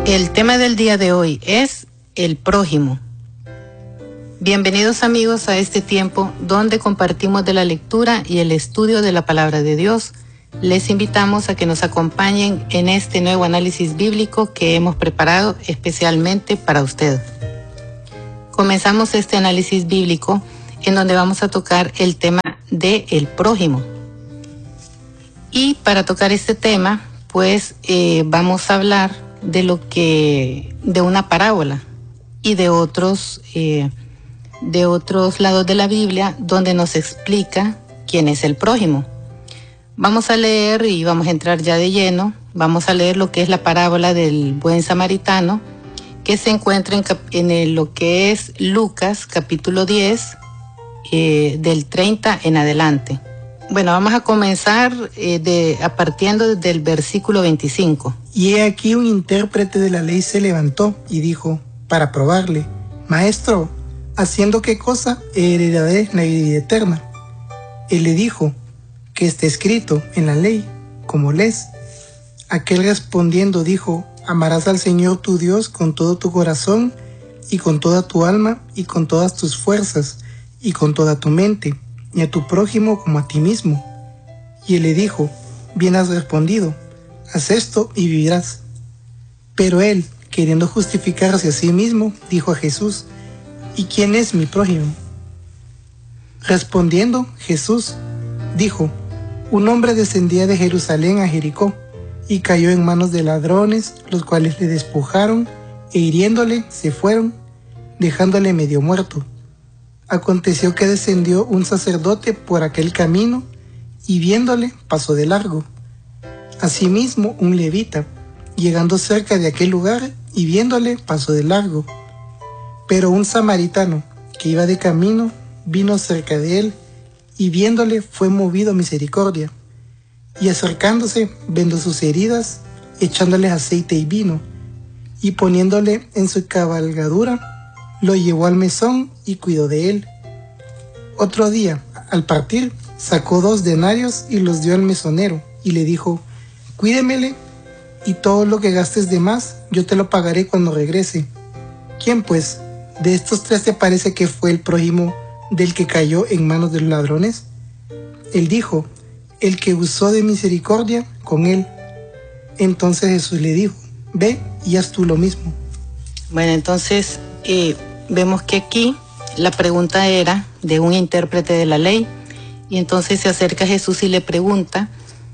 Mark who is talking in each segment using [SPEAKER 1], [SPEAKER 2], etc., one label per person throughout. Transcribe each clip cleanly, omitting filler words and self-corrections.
[SPEAKER 1] El tema del día de hoy es el prójimo. Bienvenidos amigos a este tiempo donde compartimos de la lectura y el estudio de la palabra de Dios. Les invitamos a que nos acompañen en este nuevo análisis bíblico que hemos preparado especialmente para usted. Comenzamos este análisis bíblico en donde vamos a tocar el tema de el prójimo. Y para tocar este tema, pues vamos a hablar de una parábola y de otros lados de la Biblia donde nos explica quién es el prójimo. Vamos a leer y vamos a entrar ya de lleno. Vamos a leer lo que es la parábola del buen samaritano, que se encuentra en lo que es Lucas capítulo 10, del 30 en adelante. Bueno, vamos a comenzar partiendo del versículo 25.
[SPEAKER 2] Y he aquí un intérprete de la ley se levantó y dijo, para probarle, Maestro, ¿haciendo qué cosa heredaré la vida eterna? Él le dijo, ¿qué está escrito en la ley? ¿Cómo lees? Aquel respondiendo dijo, amarás al Señor tu Dios con todo tu corazón y con toda tu alma y con todas tus fuerzas y con toda tu mente, y a tu prójimo como a ti mismo. Y él le dijo, bien has respondido, haz esto y vivirás. Pero él, queriendo justificarse a sí mismo, dijo a Jesús, ¿y quién es mi prójimo? Respondiendo Jesús, dijo, un hombre descendía de Jerusalén a Jericó, y cayó en manos de ladrones, los cuales le despojaron, e hiriéndole se fueron, dejándole medio muerto. Aconteció que descendió un sacerdote por aquel camino, y viéndole pasó de largo. Asimismo un levita, llegando cerca de aquel lugar, y viéndole pasó de largo. Pero un samaritano, que iba de camino, vino cerca de él, y viéndole fue movido a misericordia. Y acercándose, vendó sus heridas, echándoles aceite y vino, y poniéndole en su cabalgadura, lo llevó al mesón y cuidó de él. Otro día, al partir, sacó 2 denarios y los dio al mesonero, y le dijo, cuídemele, y todo lo que gastes de más, yo te lo pagaré cuando regrese. ¿Quién, pues, de estos 3 te parece que fue el prójimo del que cayó en manos de los ladrones? Él dijo, el que usó de misericordia con él. Entonces Jesús le dijo, ve y haz tú lo mismo.
[SPEAKER 1] Bueno, entonces vemos que aquí la pregunta era de un intérprete de la ley, y entonces se acerca a Jesús y le pregunta,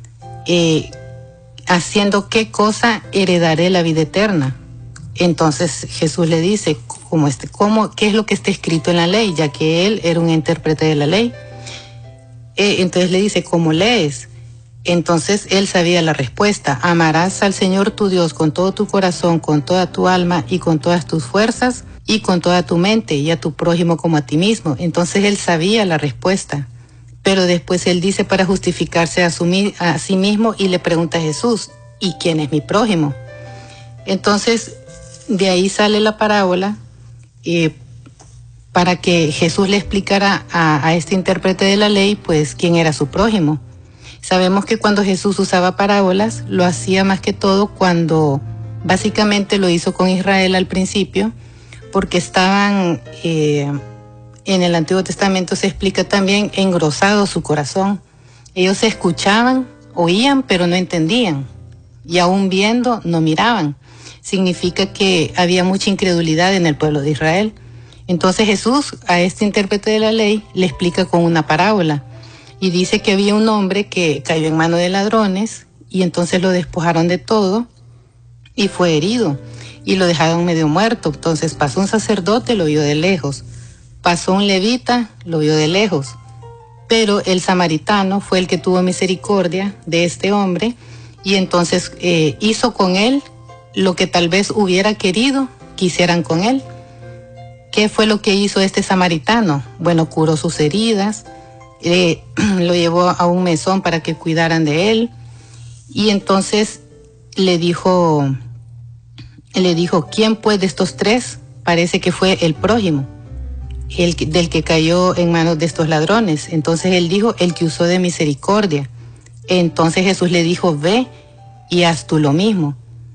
[SPEAKER 1] ¿haciendo qué cosa heredaré la vida eterna? Entonces Jesús le dice, ¿qué es lo que está escrito en la ley? Ya que él era un intérprete de la ley. Entonces le dice, ¿cómo lees? Entonces él sabía la respuesta, amarás al Señor tu Dios con todo tu corazón, con toda tu alma y con todas tus fuerzas y con toda tu mente, y a tu prójimo como a ti mismo. Entonces él sabía la respuesta, pero después él dice para justificarse a sí mismo y le pregunta a Jesús, ¿y quién es mi prójimo? Entonces de ahí sale la parábola para que Jesús le explicara a este intérprete de la ley, pues, quién era su prójimo. Sabemos que cuando Jesús usaba parábolas, lo hacía más que todo cuando básicamente lo hizo con Israel al principio, porque estaban, en el Antiguo Testamento se explica también, engrosado su corazón. Ellos escuchaban, oían, pero no entendían, y aún viendo, no miraban. Significa que había mucha incredulidad en el pueblo de Israel. Entonces Jesús a este intérprete de la ley le explica con una parábola y dice que había un hombre que cayó en manos de ladrones y entonces lo despojaron de todo y fue herido y lo dejaron medio muerto. Entonces pasó un sacerdote, lo vio de lejos, pasó un levita, lo vio de lejos, pero el samaritano fue el que tuvo misericordia de este hombre y entonces hizo con él lo que tal vez hubiera querido que hicieran con él. ¿Qué fue lo que hizo este samaritano? Bueno, curó sus heridas, lo llevó a un mesón para que cuidaran de él, y entonces le dijo, ¿quién pues de estos 3 parece que fue el prójimo? Del que cayó en manos de estos ladrones. Entonces él dijo, el que usó de misericordia. Entonces Jesús le dijo, ve y haz tú lo mismo.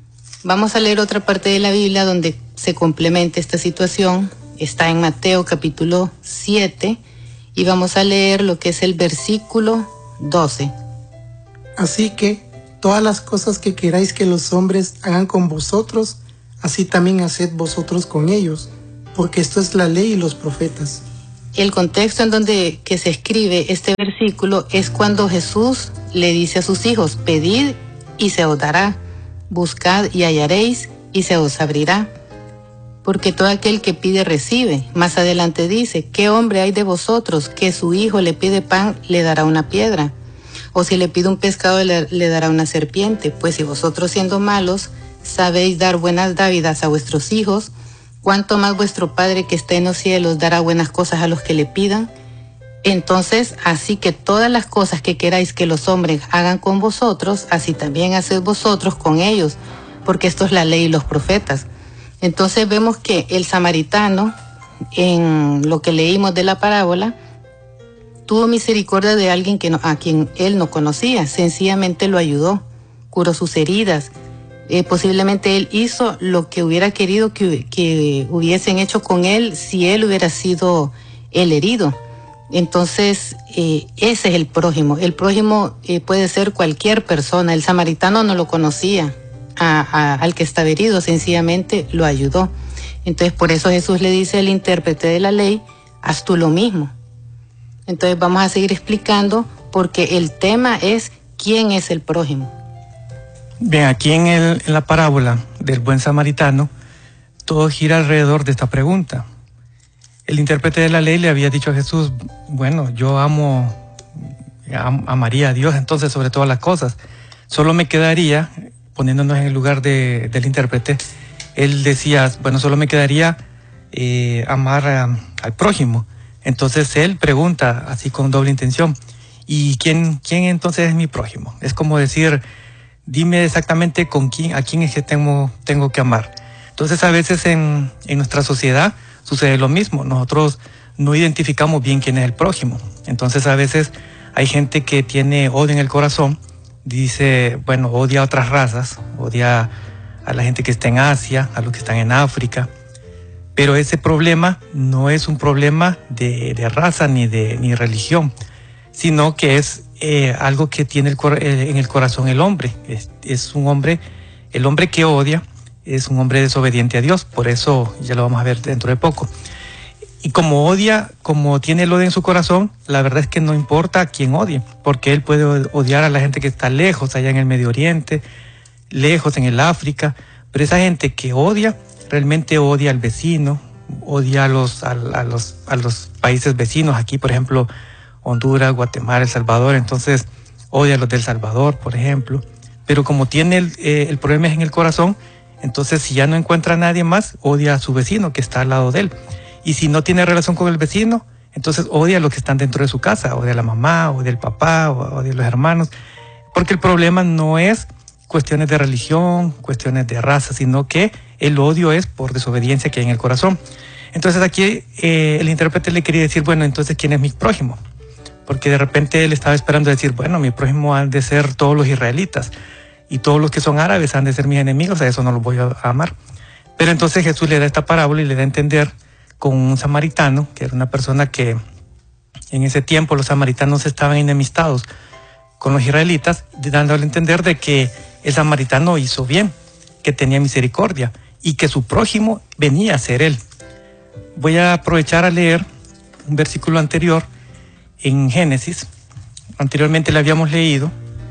[SPEAKER 1] Vamos a leer otra parte de la Biblia donde se complementa esta situación. Está en Mateo capítulo 7 y vamos a leer lo que es el versículo 12.
[SPEAKER 2] Así que todas las cosas que queráis que los hombres hagan con vosotros, así también haced vosotros con ellos, porque esto es la ley y los profetas.
[SPEAKER 1] El contexto en donde que se escribe este versículo es cuando Jesús le dice a sus hijos: pedid y se os dará, buscad y hallaréis y se os abrirá. Porque todo aquel que pide recibe. Más adelante dice: ¿qué hombre hay de vosotros que su hijo le pide pan, le dará una piedra? O si le pide un pescado, le dará una serpiente. Pues si vosotros, siendo malos, sabéis dar buenas dávidas a vuestros hijos, ¿cuánto más vuestro Padre que está en los cielos dará buenas cosas a los que le pidan? Entonces, así que todas las cosas que queráis que los hombres hagan con vosotros, así también haced vosotros con ellos, porque esto es la ley y los profetas. Entonces vemos que el samaritano, en lo que leímos de la parábola, tuvo misericordia de alguien a quien él no conocía. Sencillamente lo ayudó, curó sus heridas. Posiblemente él hizo lo que hubiera querido que hubiesen hecho con él si él hubiera sido el herido. Entonces, ese es el prójimo. El prójimo puede ser cualquier persona. El samaritano no lo conocía al que estaba herido, sencillamente lo ayudó. Entonces, por eso Jesús le dice al intérprete de la ley: haz tú lo mismo. Entonces, vamos a seguir explicando, porque el tema es ¿quién es el prójimo?
[SPEAKER 3] Bien, aquí en la parábola del buen samaritano, todo gira alrededor de esta pregunta. El intérprete de la ley le había dicho a Jesús: bueno, yo amaría a Dios entonces sobre todas las cosas. Solo me quedaría, poniéndonos en el lugar del intérprete, él decía: bueno, solo me quedaría amar al prójimo. Entonces él pregunta, así con doble intención: ¿y quién entonces es mi prójimo? Es como decir: dime exactamente a quién es que tengo que amar. Entonces, a veces en nuestra sociedad sucede lo mismo. Nosotros no identificamos bien quién es el prójimo. Entonces, a veces hay gente que tiene odio en el corazón. Dice, bueno, odia a otras razas, odia a la gente que está en Asia, a los que están en África. Pero ese problema no es un problema de raza ni religión, sino que es algo que tiene en el corazón el hombre. El hombre que odia es un hombre desobediente a Dios. Por eso ya lo vamos a ver dentro de poco. Y como tiene el odio en su corazón, la verdad es que no importa a quién odie, porque él puede odiar a la gente que está lejos, allá en el Medio Oriente, lejos en el África. Pero esa gente que odia, realmente odia al vecino, odia a los países vecinos. Aquí, por ejemplo, Honduras, Guatemala, El Salvador. Entonces odia a los del Salvador, por ejemplo. Pero como tiene el problema es en el corazón, entonces si ya no encuentra a nadie más, odia a su vecino que está al lado de él. Y si no tiene relación con el vecino, entonces odia a los que están dentro de su casa, odia a la mamá, odia al papá, odia a los hermanos. Porque el problema no es cuestiones de religión, cuestiones de raza, sino que el odio es por desobediencia que hay en el corazón. Entonces aquí el intérprete le quería decir: bueno, entonces ¿quién es mi prójimo? Porque de repente él estaba esperando decir: bueno, mi prójimo han de ser todos los israelitas, y todos los que son árabes han de ser mis enemigos, a eso no los voy a amar. Pero entonces Jesús le da esta parábola y le da a entender con un samaritano, que era una persona que en ese tiempo los samaritanos estaban enemistados con los israelitas, dándole a entender de que el samaritano hizo bien, que tenía misericordia y que su prójimo venía a ser él. Voy a aprovechar a leer un versículo anterior en Génesis. Anteriormente le habíamos leído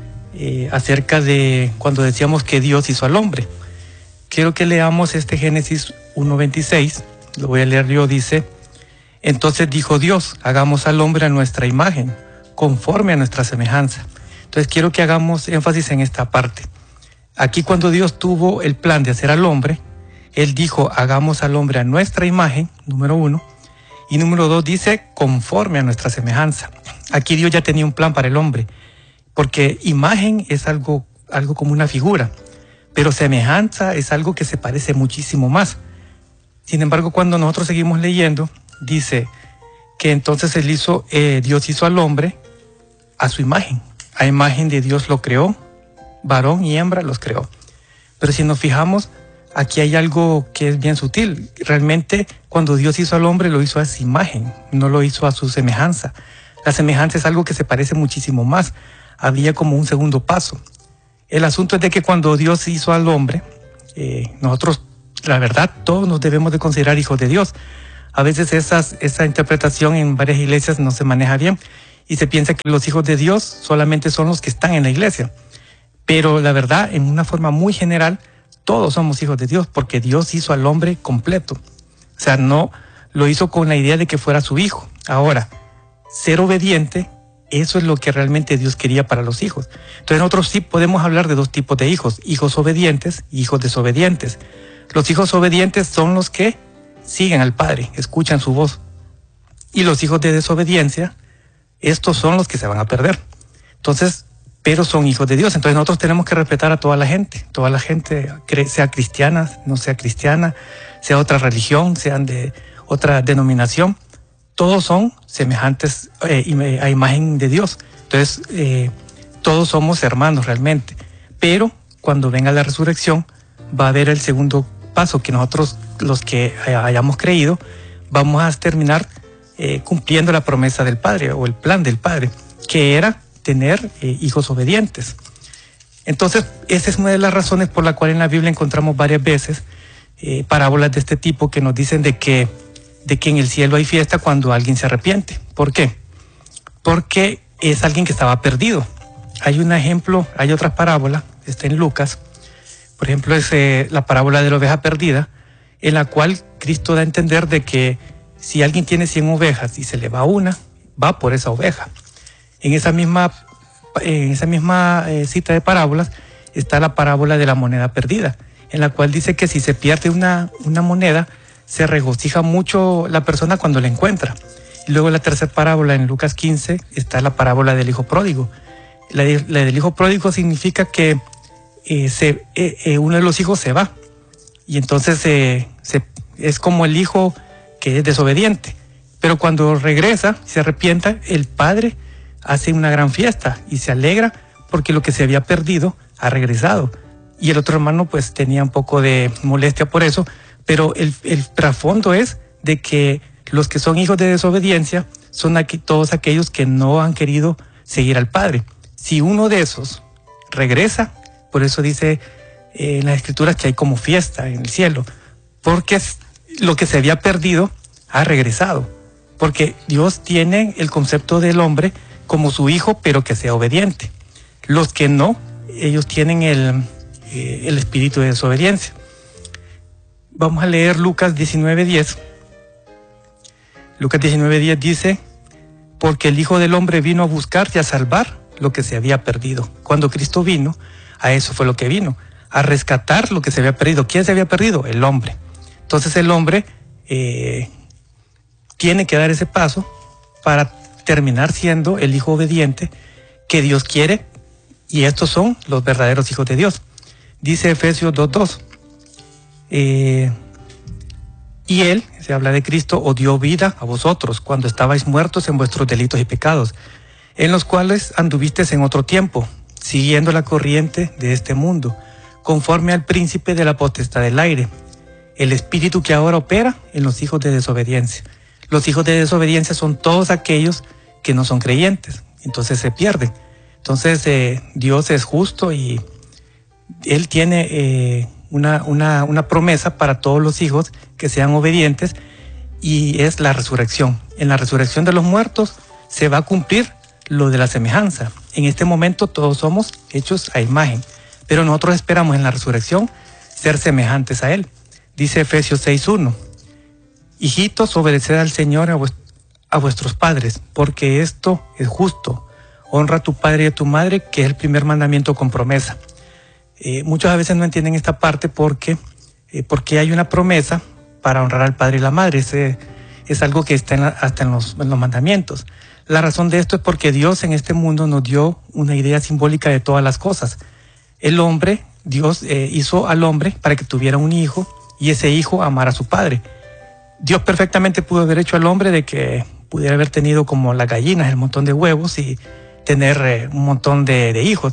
[SPEAKER 3] acerca de cuando decíamos que Dios hizo al hombre. Quiero que leamos este Génesis 1:26, lo voy a leer yo. Dice: entonces dijo Dios: hagamos al hombre a nuestra imagen, conforme a nuestra semejanza. Entonces quiero que hagamos énfasis en esta parte. Aquí, cuando Dios tuvo el plan de hacer al hombre, Él dijo: hagamos al hombre a nuestra imagen, número 1, y número 2 dice: conforme a nuestra semejanza. Aquí Dios ya tenía un plan para el hombre, porque imagen es algo como una figura, pero semejanza es algo que se parece muchísimo más. Sin embargo, cuando nosotros seguimos leyendo, dice que entonces Dios hizo al hombre a su imagen. A imagen de Dios lo creó, varón y hembra los creó. Pero si nos fijamos, aquí hay algo que es bien sutil. Realmente, cuando Dios hizo al hombre, lo hizo a su imagen, no lo hizo a su semejanza. La semejanza es algo que se parece muchísimo más. Había como un segundo paso. El asunto es de que cuando Dios hizo al hombre, nosotros, la verdad, todos nos debemos de considerar hijos de Dios. A veces esa interpretación en varias iglesias no se maneja bien y se piensa que los hijos de Dios solamente son los que están en la iglesia. Pero la verdad, en una forma muy general, todos somos hijos de Dios porque Dios hizo al hombre completo. O sea, no lo hizo con la idea de que fuera su hijo. Ahora, ser obediente, eso es lo que realmente Dios quería para los hijos. Entonces nosotros sí podemos hablar de dos tipos de hijos: hijos obedientes y hijos desobedientes. Los hijos obedientes son los que siguen al Padre, escuchan su voz. Y los hijos de desobediencia, estos son los que se van a perder. Entonces, pero son hijos de Dios. Entonces nosotros tenemos que respetar a toda la gente, sea cristiana, no sea cristiana, sea otra religión, sean de otra denominación. Todos son semejantes a imagen de Dios. Entonces, todos somos hermanos realmente. Pero cuando venga la resurrección, va a haber el segundo paso, que nosotros, los que hayamos creído, vamos a terminar cumpliendo la promesa del Padre o el plan del Padre, que era tener hijos obedientes. Entonces, esa es una de las razones por la cual en la Biblia encontramos varias veces parábolas de este tipo que nos dicen de que en el cielo hay fiesta cuando alguien se arrepiente. ¿Por qué? Porque es alguien que estaba perdido. Hay un ejemplo, hay otra parábola, está en Lucas. Por ejemplo, es la parábola de la oveja perdida, en la cual Cristo da a entender de que si alguien tiene 100 ovejas y se le va una, va por esa oveja. En esa misma cita de parábolas está la parábola de la moneda perdida, en la cual dice que si se pierde una moneda, se regocija mucho la persona cuando la encuentra. Y luego la tercera parábola en Lucas 15 está la parábola del hijo pródigo. La del hijo pródigo significa que uno de los hijos se va y entonces es como el hijo que es desobediente, pero cuando regresa, se arrepienta, el padre hace una gran fiesta y se alegra porque lo que se había perdido ha regresado. Y el otro hermano pues tenía un poco de molestia por eso, pero el trasfondo es de que los que son hijos de desobediencia son aquí todos aquellos que no han querido seguir al Padre. Si uno de esos regresa, por eso dice en las Escrituras que hay como fiesta en el cielo, porque lo que se había perdido ha regresado, porque Dios tiene el concepto del hombre como su hijo, pero que sea obediente. Los que no, ellos tienen el espíritu de desobediencia. Vamos a leer Lucas 19:10. Lucas 19:10 dice: porque el Hijo del Hombre vino a buscar y a salvar lo que se había perdido. Cuando Cristo vino, a eso fue lo que vino, a rescatar lo que se había perdido. ¿Quién se había perdido? El hombre. Entonces el hombre tiene que dar ese paso para terminar siendo el hijo obediente que Dios quiere, y estos son los verdaderos hijos de Dios. Dice Efesios 2:2. Y Él, se habla de Cristo, os dio vida a vosotros cuando estabais muertos en vuestros delitos y pecados, en los cuales anduvisteis en otro tiempo, siguiendo la corriente de este mundo, conforme al príncipe de la potestad del aire, el espíritu que ahora opera en los hijos de desobediencia. Los hijos de desobediencia son todos aquellos que no son creyentes, entonces se pierden. Entonces Dios es justo y Él tiene una promesa para todos los hijos que sean obedientes, y es la resurrección. En la resurrección de los muertos se va a cumplir lo de la semejanza. En este momento todos somos hechos a imagen, pero nosotros esperamos en la resurrección ser semejantes a Él. Dice Efesios 6:1: hijitos, obedeced al Señor a vuestros padres, porque esto es justo. Honra a tu padre y a tu madre, que es el primer mandamiento con promesa. Muchos a veces no entienden esta parte porque hay una promesa para honrar al padre y la madre. Es algo que está hasta en los mandamientos. La razón de esto es porque Dios en este mundo nos dio una idea simbólica de todas las cosas. Dios hizo al hombre para que tuviera un hijo y ese hijo amara a su padre. Dios perfectamente pudo haber hecho al hombre de que pudiera haber tenido como las gallinas, el montón de huevos y tener un montón de hijos.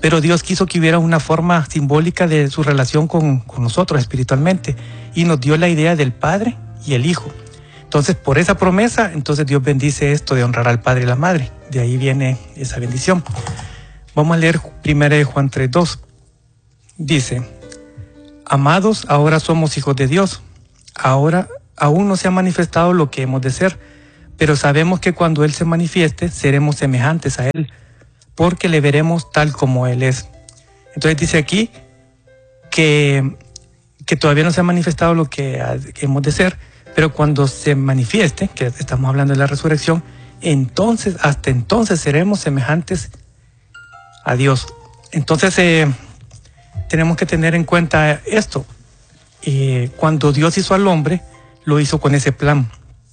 [SPEAKER 3] pero Dios quiso que hubiera una forma simbólica de su relación con nosotros espiritualmente, y nos dio la idea del Padre y el Hijo. Entonces, por esa promesa, entonces Dios bendice esto de honrar al Padre y la Madre. De ahí viene esa bendición. Vamos a leer 1 Juan 3:2. Dice: amados, ahora somos hijos de Dios. Ahora aún no se ha manifestado lo que hemos de ser, pero sabemos que cuando Él se manifieste, seremos semejantes a Él, porque le veremos tal como Él es. Entonces dice aquí que todavía no se ha manifestado lo que hemos de ser, pero cuando se manifieste, que estamos hablando de la resurrección, entonces, hasta entonces seremos semejantes a Dios. Entonces tenemos que tener en cuenta esto. Cuando Dios hizo al hombre, lo hizo con ese plan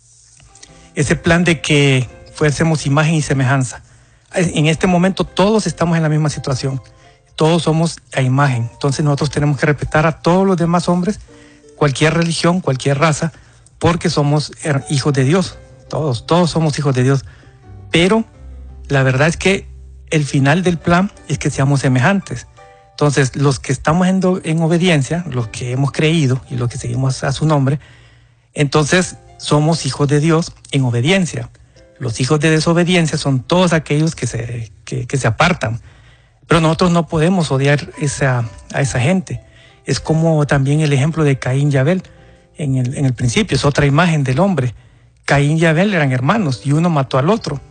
[SPEAKER 3] de que fuésemos imagen y semejanza. En este momento todos estamos en la misma situación, todos somos a imagen. Entonces nosotros tenemos que respetar a todos los demás hombres, cualquier religión, cualquier raza, porque somos hijos de Dios. Todos somos hijos de Dios. Pero la verdad es que el final del plan es que seamos semejantes. Entonces, los que estamos en obediencia, los que hemos creído y los que seguimos a su nombre, entonces somos hijos de Dios en obediencia. Los hijos de desobediencia son todos aquellos que se apartan. Pero nosotros no podemos odiar a esa gente. Es como también el ejemplo de Caín y Abel en el principio. Es otra imagen del hombre. Caín y Abel eran hermanos y uno mató al otro.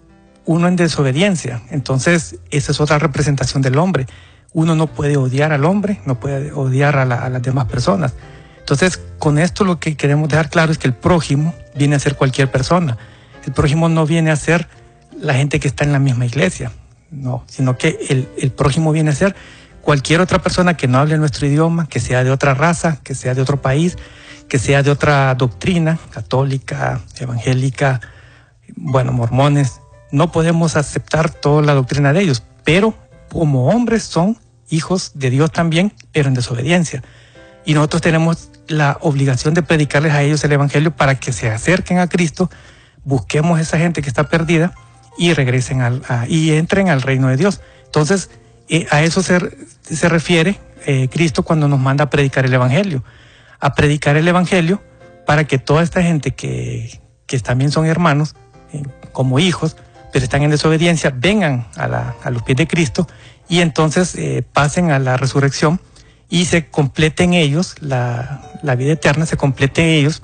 [SPEAKER 3] Uno en desobediencia. Entonces, esa es otra representación del hombre. Uno no puede odiar al hombre, no puede odiar a las demás personas. Entonces, con esto lo que queremos dejar claro es que el prójimo viene a ser cualquier persona. El prójimo no viene a ser la gente que está en la misma iglesia, no, sino que el prójimo viene a ser cualquier otra persona que no hable nuestro idioma, que sea de otra raza, que sea de otro país, que sea de otra doctrina, católica, evangélica, bueno, mormones. No podemos aceptar toda la doctrina de ellos, pero como hombres son hijos de Dios también, pero en desobediencia. Y nosotros tenemos la obligación de predicarles a ellos el evangelio para que se acerquen a Cristo, busquemos a esa gente que está perdida y regresen y entren al reino de Dios. Entonces, a eso se refiere Cristo cuando nos manda a predicar el evangelio. A predicar el evangelio para que toda esta gente que también son hermanos, como hijos, pero están en desobediencia, vengan a los pies de Cristo y entonces pasen a la resurrección y se complete en ellos la vida eterna, se complete en ellos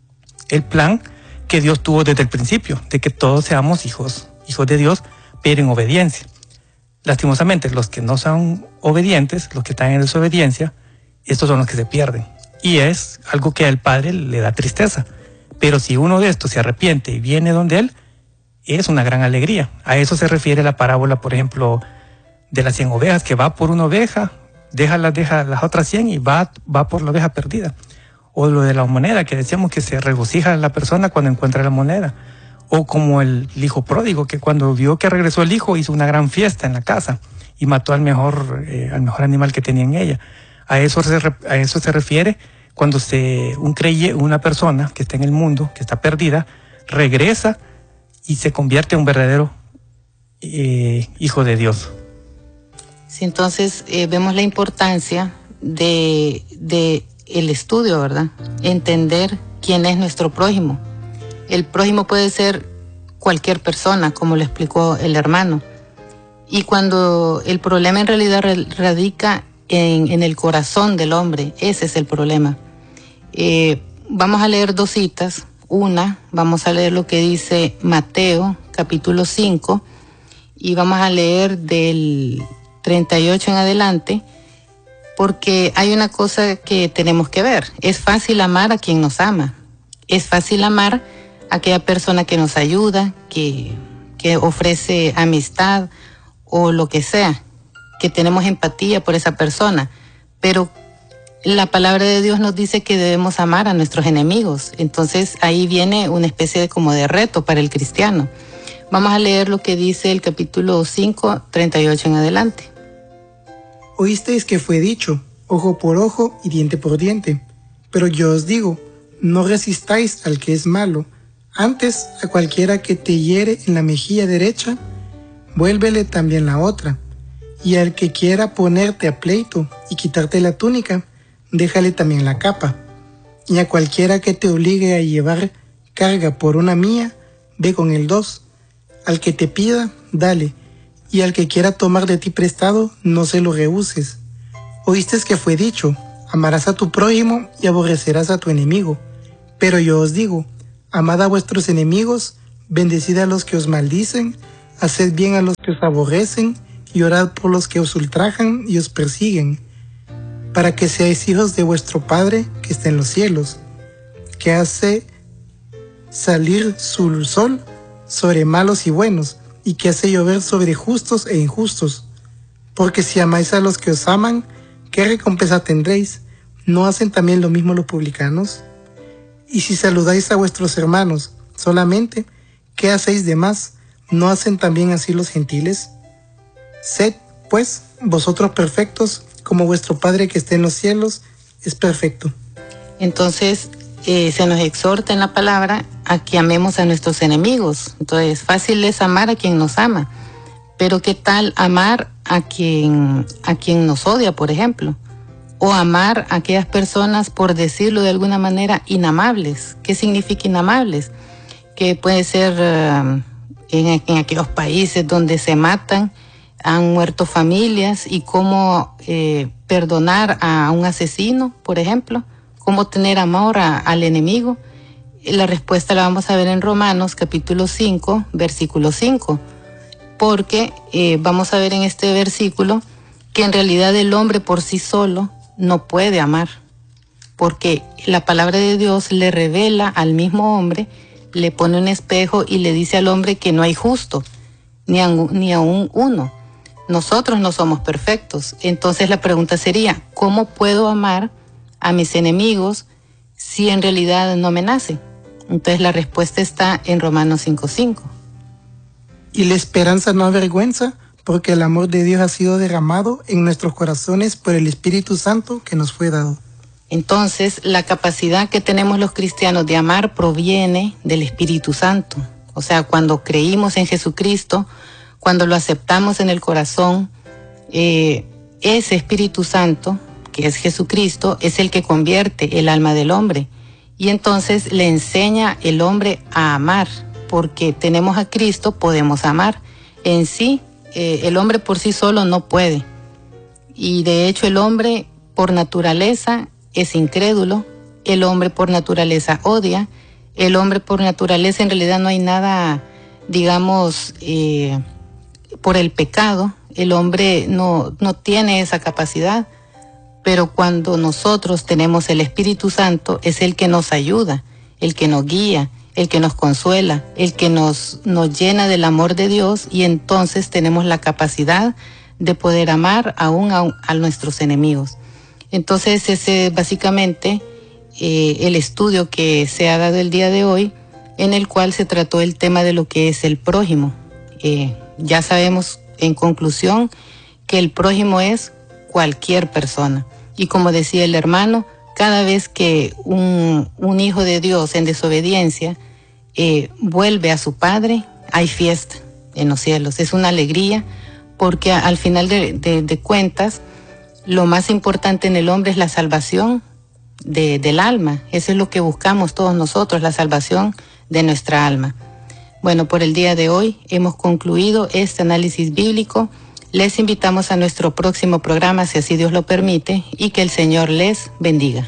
[SPEAKER 3] el plan que Dios tuvo desde el principio, de que todos seamos hijos de Dios, pero en obediencia. Lastimosamente, los que no son obedientes, los que están en desobediencia, estos son los que se pierden. Y es algo que al Padre le da tristeza. Pero si uno de estos se arrepiente y viene donde Él, es una gran alegría. A eso se refiere la parábola, por ejemplo, de las 100 ovejas, que va por una oveja, deja las otras 100 y va por la oveja perdida. O lo de la moneda, que decíamos que se regocija la persona cuando encuentra la moneda. O como el hijo pródigo, que cuando vio que regresó el hijo, hizo una gran fiesta en la casa y mató al mejor animal que tenía en ella. A eso se refiere cuando una persona que está en el mundo, que está perdida, regresa y se convierte en un verdadero hijo de Dios.
[SPEAKER 1] Sí, entonces vemos la importancia de el estudio, ¿verdad? Entender quién es nuestro prójimo. El prójimo puede ser cualquier persona, como lo explicó el hermano. Y cuando el problema en realidad radica en el corazón del hombre, ese es el problema. Vamos a leer 2 citas. Vamos a leer lo que dice Mateo, capítulo 5, y vamos a leer del 38 en adelante, porque hay una cosa que tenemos que ver. Es fácil amar a quien nos ama. Es fácil amar a aquella persona que nos ayuda, que ofrece amistad o lo que sea, que tenemos empatía por esa persona. Pero la palabra de Dios nos dice que debemos amar a nuestros enemigos. Entonces ahí viene una especie de reto para el cristiano. Vamos a leer lo que dice el capítulo 5, 38 en adelante.
[SPEAKER 2] Oísteis que fue dicho, ojo por ojo y diente por diente. Pero yo os digo, no resistáis al que es malo. Antes, a cualquiera que te hiere en la mejilla derecha, vuélvele también la otra. Y al que quiera ponerte a pleito y quitarte la túnica, déjale también la capa. Y a cualquiera que te obligue a llevar carga por una mía, ve con el 2. Al que te pida, dale. Y al que quiera tomar de ti prestado, no se lo rehuses. Oíste que fue dicho, amarás a tu prójimo y aborrecerás a tu enemigo. Pero yo os digo, amad a vuestros enemigos, bendecid a los que os maldicen, haced bien a los que os aborrecen, y orad por los que os ultrajan y os persiguen, para que seáis hijos de vuestro Padre que está en los cielos, que hace salir su sol sobre malos y buenos, y que hace llover sobre justos e injustos. Porque si amáis a los que os aman, ¿qué recompensa tendréis? ¿No hacen también lo mismo los publicanos? Y si saludáis a vuestros hermanos solamente, ¿qué hacéis de más? ¿No hacen también así los gentiles? Sed, pues, vosotros perfectos, como vuestro Padre que está en los cielos es perfecto.
[SPEAKER 1] Entonces, se nos exhorta en la palabra a que amemos a nuestros enemigos. Entonces, fácil es amar a quien nos ama, pero ¿qué tal amar a quien nos odia, por ejemplo? O amar a aquellas personas, por decirlo de alguna manera, inamables. ¿Qué significa inamables? Que puede ser en aquellos países donde se matan, han muerto familias, y cómo perdonar a un asesino, por ejemplo, cómo tener amor al enemigo. La respuesta la vamos a ver en Romanos capítulo 5, versículo 5, porque vamos a ver en este versículo que en realidad el hombre por sí solo no puede amar, porque la palabra de Dios le revela al mismo hombre, le pone un espejo y le dice al hombre que no hay justo, ni aún uno. Nosotros no somos perfectos. Entonces la pregunta sería, ¿cómo puedo amar a mis enemigos si en realidad no me nace? Entonces la respuesta está en Romanos 5:5.
[SPEAKER 2] Y la esperanza no avergüenza, porque el amor de Dios ha sido derramado en nuestros corazones por el Espíritu Santo que nos fue dado.
[SPEAKER 1] Entonces, la capacidad que tenemos los cristianos de amar proviene del Espíritu Santo. O sea, cuando creímos en Jesucristo, cuando lo aceptamos en el corazón, ese Espíritu Santo, que es Jesucristo, es el que convierte el alma del hombre. Y entonces le enseña el hombre a amar, porque tenemos a Cristo, podemos amar. En sí, el hombre por sí solo no puede. Y de hecho el hombre por naturaleza es incrédulo, el hombre por naturaleza odia, el hombre por naturaleza en realidad no hay nada, digamos, por el pecado, el hombre no tiene esa capacidad, pero cuando nosotros tenemos el Espíritu Santo es el que nos ayuda, el que nos guía, el que nos consuela, el que nos llena del amor de Dios, y entonces tenemos la capacidad de poder amar aún a nuestros enemigos. Entonces ese es básicamente el estudio que se ha dado el día de hoy, en el cual se trató el tema de lo que es el prójimo. Ya sabemos en conclusión que el prójimo es cualquier persona. Y como decía el hermano, cada vez que un hijo de Dios en desobediencia vuelve a su padre, hay fiesta en los cielos. Es una alegría, porque al final de cuentas, lo más importante en el hombre es la salvación del alma. Eso es lo que buscamos todos nosotros, la salvación de nuestra alma. Bueno, por el día de hoy hemos concluido este análisis bíblico. Les invitamos a nuestro próximo programa, si así Dios lo permite, y que el Señor les bendiga.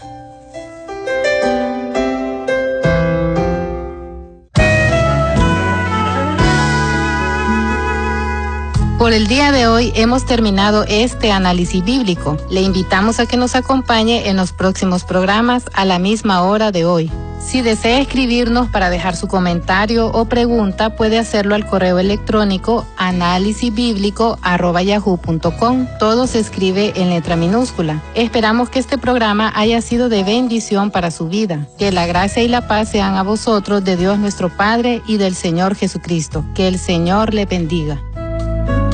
[SPEAKER 1] Por el día de hoy hemos terminado este análisis bíblico. Le invitamos a que nos acompañe en los próximos programas a la misma hora de hoy. Si desea escribirnos para dejar su comentario o pregunta, puede hacerlo al correo electrónico análisisbiblico@yahoo.com. Todo se escribe en letra minúscula. Esperamos que este programa haya sido de bendición para su vida. Que la gracia y la paz sean a vosotros de Dios nuestro Padre y del Señor Jesucristo. Que el Señor le bendiga.